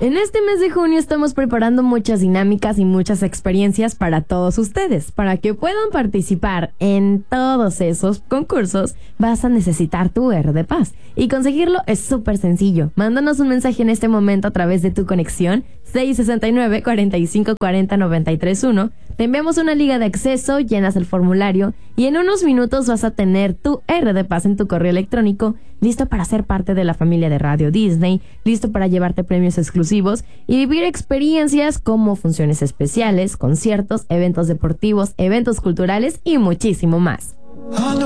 En este mes de junio estamos preparando muchas dinámicas y muchas experiencias para todos ustedes. Para que puedan participar en todos esos concursos, vas a necesitar tu R de Paz. Y conseguirlo es súper sencillo. Mándanos un mensaje en este momento a través de tu conexión 669-4540-931. Te enviamos una liga de acceso, llenas el formulario y en unos minutos vas a tener tu R de Paz en tu correo electrónico, listo para ser parte de la familia de Radio Disney, listo para llevarte premios exclusivos y vivir experiencias como funciones especiales, conciertos, eventos deportivos, eventos culturales y muchísimo más.